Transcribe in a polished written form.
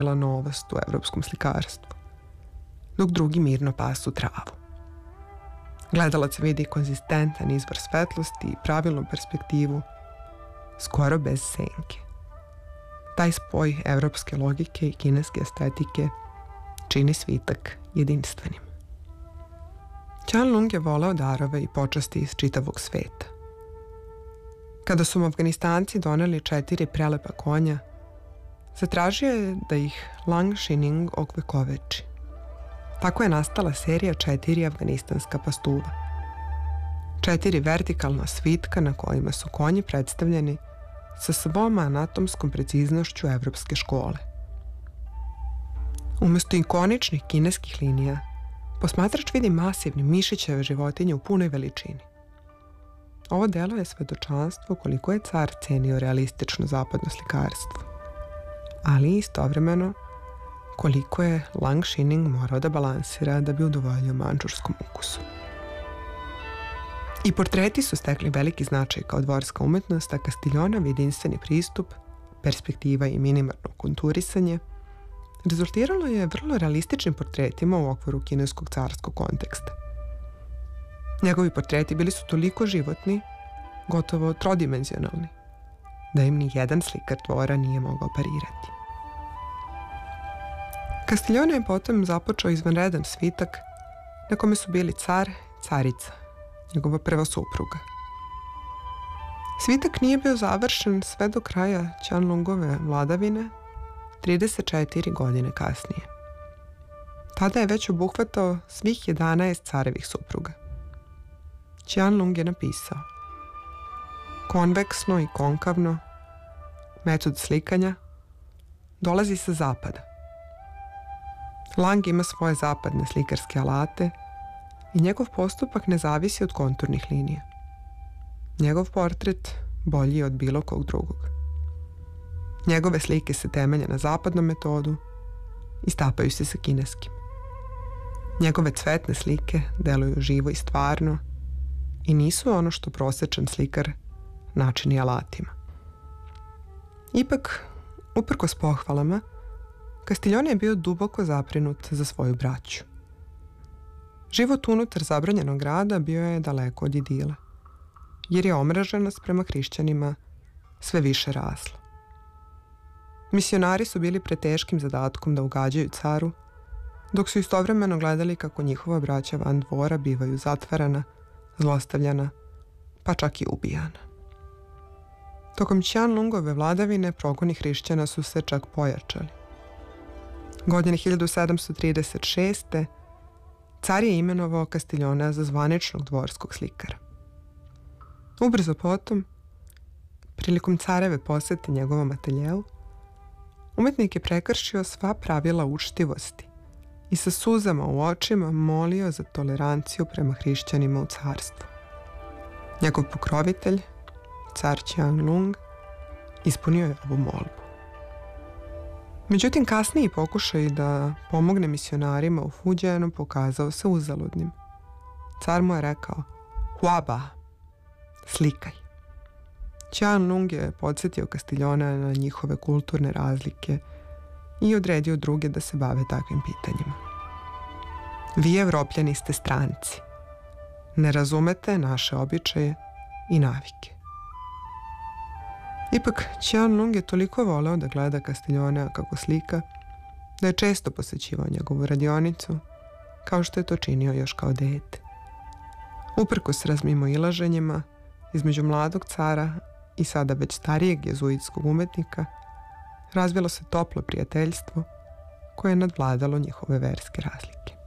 bila novost u evropskom slikarstvu, dok drugi mirno pasu travu. Gledalac vidi konzistentan izvor svetlosti i pravilnu perspektivu, skoro bez senke. Taj spoj evropske logike i kineske estetike čini svitak jedinstvenim. Qianlong je voleo darove i počasti iz čitavog sveta. Kada su mu Afganistanci doneli 4 prelepa konja, zatražio je da ih Lang Xining ovekoveči. Tako je nastala serija 4 afganistanska pastuva. 4 vertikalna svitka na kojima su konji predstavljeni sa svom anatomskom preciznošću evropske škole. Umesto ikoničnih kineskih linija, posmatrač vidi masivne mišićeve životinje u punoj veličini. Ovo delo je svedočanstvo koliko je car cenio realistično zapadno slikarstvo, ali istovremeno koliko je Lang Xining morao da balansira da bi udovoljio mandžurskom ukusu. I portreti su stekli veliki značaj kao dvorska umetnost, a Castiglioneov jedinstveni pristup, perspektiva i minimalno konturisanje rezultiralo je vrlo realističnim portretima u okviru kineskog carskog konteksta. Njegovi portreti bili su toliko životni, gotovo trodimenzionalni, da im ni jedan slikar dvora nije mogao parirati. Castiglione je potom započeo izvanredan svitak na kome su bili car, carica, njegova prva supruga. Svitak nije bio završen sve do kraja Qianlongove vladavine, 34 godine kasnije. Tada je već obuhvatao svih 11 carevih supruga. Qianlong je napisao: konveksno i konkavno, metod slikanja, dolazi sa zapada. Lang ima svoje zapadne slikarske alate i njegov postupak ne zavisi od konturnih linija. Njegov portret bolji je od bilo kog drugog. Njegove slike se temelje na zapadnom metodu i stapaju se sa kineskim. Njegove cvetne slike deluju živo i stvarno i nisu ono što prosečan slikar načini alatima. Ipak, uprkos pohvalama, Castiglione je bio duboko zaprinut za svoju braću. Život unutar zabranjenog grada bio je daleko od idila, jer je omraženost prema hrišćanima sve više rasla. Misionari su bili pred teškim zadatkom da ugađaju caru, dok su istovremeno gledali kako njihova braća van dvora bivaju zatvarana, zlostavljana, pa čak i ubijana. Tokom Qianlongove vladavine progoni hrišćana su se čak pojačali. Godine 1736. car je imenovao Castiglionea za zvaničnog dvorskog slikara. Ubrzo potom, prilikom careve posete njegovom ateljeu, umetnik je prekršio sva pravila učtivosti i sa suzama u očima molio za toleranciju prema hrišćanima u carstvu. Njegov pokrovitelj, car Qianlong, ispunio je ovu molbu. Međutim, kasniji pokušaj da pomogne misionarima u Fujianu pokazao se uzaludnim. Car mu je rekao: "Huaba, slikaj." Qianlong je podsjetio Castiglionea na njihove kulturne razlike i odredio druge da se bave takvim pitanjima. Vi, Evropljani, ste stranci. Ne razumete naše običaje i navike. Ipak, Qianlong je toliko voleo da gleda Castiglionea kako slika, da je često posećivao njegovu radionicu, kao što je to činio još kao dete. Uprkos razmimoilaženjima između mladog cara i sada već starijeg jezuitskog umetnika, razvilo se toplo prijateljstvo koje je nadvladalo njihove verske razlike.